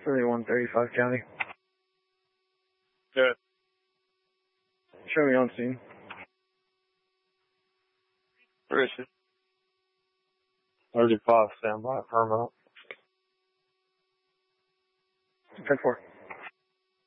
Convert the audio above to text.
approximately 135 County. Good. Show me on scene. Where is it? 35, stand by, permanent. 10-4.